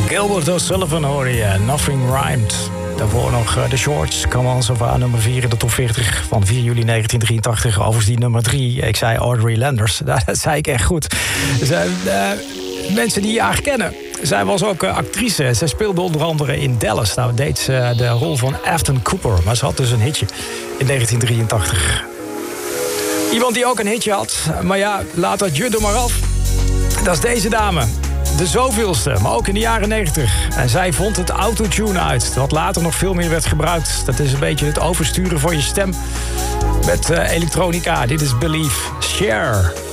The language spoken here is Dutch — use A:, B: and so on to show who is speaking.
A: Gilbert O'Sullivan hoor je, Nothing Rhymed. Daarvoor nog The Shorts, Come On Sava, nummer 4 in de top 40 van 4 juli 1983. Overigens die nummer 3, ik zei Audrey Landers, dat zei ik echt goed. Mensen die haar kennen. Zij was ook actrice. Zij speelde onder andere in Dallas. Nou deed ze de rol van Afton Cooper. Maar ze had dus een hitje in 1983. Iemand die ook een hitje had. Maar ja, laat dat jut er maar af. Dat is deze dame. De zoveelste, maar ook in de jaren 90. En zij vond het autotune uit. Wat later nog veel meer werd gebruikt. Dat is een beetje het oversturen van je stem. Met elektronica. Dit is Believe. Share.